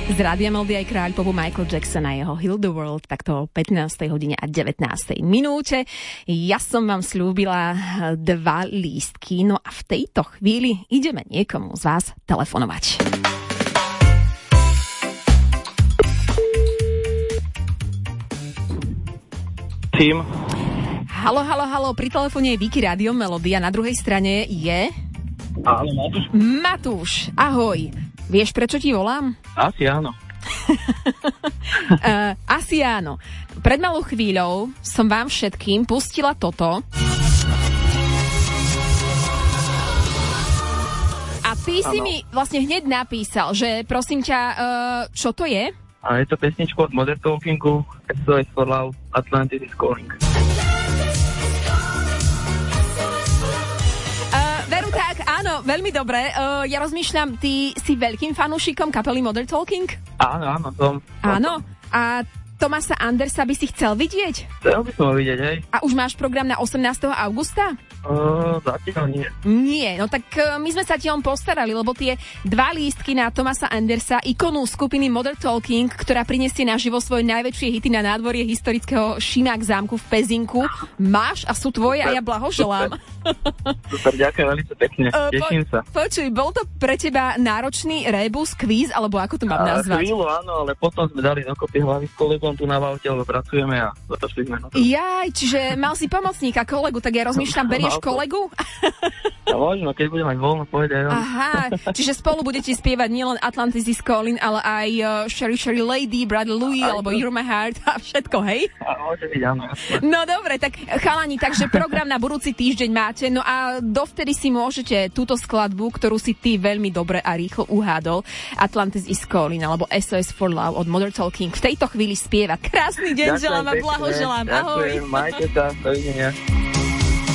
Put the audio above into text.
Z Rádia Melody aj kráľ popu Michael Jackson a jeho Heal the World, takto o 15. hodine a 19. minúte. Ja som vám slúbila 2 lístky, no a v tejto chvíli ideme niekomu z vás telefonovať. Tým. Halo, pri telefóne je Vicky Rádio Melody a na druhej strane je... Áno, Matúš. Matúš, ahoj. Vieš, prečo ti volám? Asi áno. Asi áno. Pred malou chvíľou som vám všetkým pustila toto. A ty si mi vlastne hneď napísal, že prosím ťa, čo to je? A je to pesnička od Modern Talkingu, SOS for Love, Atlantis is Calling. Veru tak, áno, veľmi dobre. Ja rozmýšľam, ty si veľkým fanúšikom kapely Modern Talking? Áno, som. Áno? A Thomasa Andersa by si chcel vidieť? Chcel by som ho vidieť, hej. A už máš program na 18. augusta? Zatiaľ nie. Nie, no tak my sme sa ti on postarali, lebo tie 2 lístky na Thomasa Andersa, ikonu skupiny Modern Talking, ktorá prinesie naživo svoje najväčšie hity na nádvorie historického Šimák zámku v Pezinku, máš a sú tvoje a ja blahoželám. Super, ďakujem veľmi pekne, teším sa. Počuj, bol to pre teba náročný rébus, kvíz, alebo ako to mám nazvať? Chvíľu, áno, ale potom sme dali dokopy hlavy s kolegom tu na Valte, lebo pracujeme a došli sme na to. Jaj, čiže mal si pomocníka, kolegu, tak ja rozmýšľam, berieš kolegu? A možno, keď budem mať voľno, pôjde. Aha, čiže spolu budete spievať nielen Atlantis is Calling, ale aj Sherry Sherry Lady, Brother Louis, alebo You're My Heart a všetko, hej? A môže byť, áno. No dobre, tak chalani, takže program na budúci týždeň máte, no a dovtedy si môžete túto skladbu, ktorú si ty veľmi dobre a rýchlo uhádol, Atlantis is Calling, alebo SOS for Love od Modern Talking, v tejto chvíli spievať. Krásny deň, želám a blahoželám. Ahoj. Ďakujem, majte sa, dovidenia.